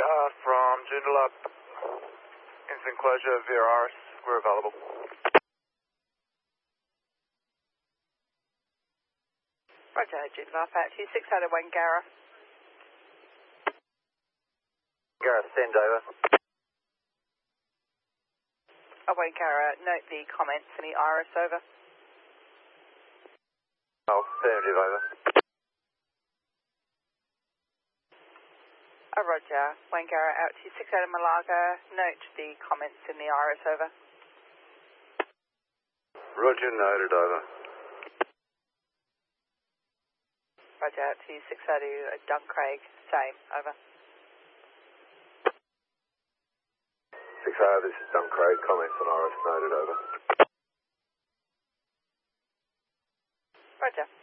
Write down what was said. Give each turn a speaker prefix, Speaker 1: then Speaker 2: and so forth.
Speaker 1: from Joondalup, instant closure via Iris, we're available.
Speaker 2: Roger, Joondalup out 26 out of Wangara.
Speaker 1: Wangara, send over.
Speaker 2: Wangara, note the comments in the Iris, over.
Speaker 1: Oh, affirmative, over.
Speaker 2: Roger, Wangara out 26 out of Malaga, note the comments in the Iris, over.
Speaker 1: Roger, noted, over.
Speaker 2: Roger, out 26 out of Duncraig, same, over.
Speaker 1: 6 this is Duncraig, comments on Iris, noted, over.
Speaker 2: Roger.